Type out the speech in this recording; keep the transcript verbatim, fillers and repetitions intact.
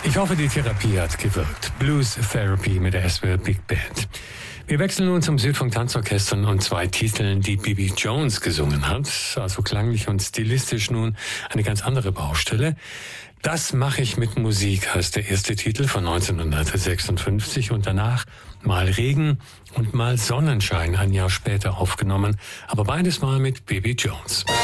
Ich hoffe, die Therapie hat gewirkt. Blues Therapy mit der Asheville Big Band. Wir wechseln nun zum Südfunk Tanzorchestern und zwei Titeln, die Bibi Jones gesungen hat. Also klanglich und stilistisch nun eine ganz andere Baustelle. Das mache ich mit Musik heißt der erste Titel von neunzehnhundertsechsundfünfzig und danach mal Regen und mal Sonnenschein ein Jahr später aufgenommen, aber beides mal mit Bibi Jones.